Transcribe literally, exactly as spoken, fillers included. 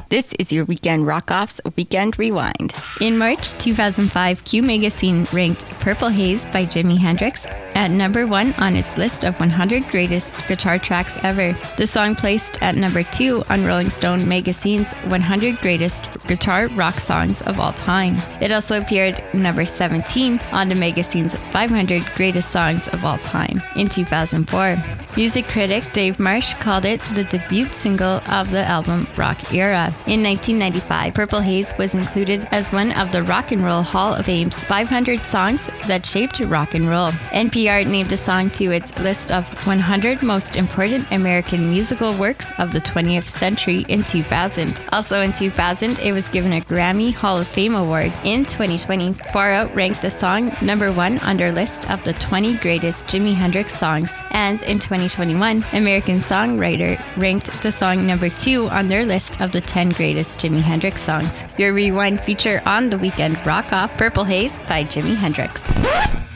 This is your Weekend Rock-Off's Weekend Rewind. In March two thousand five, Q Magazine ranked Purple Haze by Jimi Hendrix at number one on its list of one hundred greatest guitar tracks ever. The song placed at number two on Rolling Stone Magazine's one hundred greatest guitar rock songs of all time. It also appeared number seventeen on the magazine's five hundred greatest songs of all time in two thousand four. Music critic Dave Marsh called it the debut single of the album Rock Era. In nineteen ninety-five, Purple Haze was included as one of the Rock and Roll Hall of Fame's five hundred songs that shaped rock and roll. N P R named the song to its list of one hundred most important American musical works of the twentieth century in two thousand. Also in two thousand, it was given a Grammy Hall of Fame award. In twenty twenty, Far Out ranked the song number one on their list of the twenty greatest Jimi Hendrix songs. And in twenty twenty-one, American Songwriter ranked the song number two on their list of the ten greatest Jimi Hendrix songs. Your Rewind feature on the Weekend Rock-Off, Purple Haze by Jimi Hendrix.